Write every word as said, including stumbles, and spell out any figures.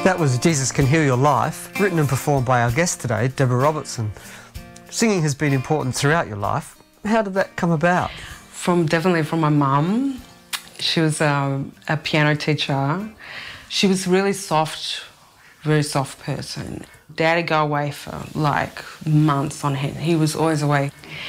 That was Jesus Can Heal Your Life, written and performed by our guest today, Deborah Robertson. Singing has been important throughout your life. How did that come about? From definitely from my mum. She was um, a piano teacher. She was really soft, very soft person. Dad would go away for like months on end. He was always away.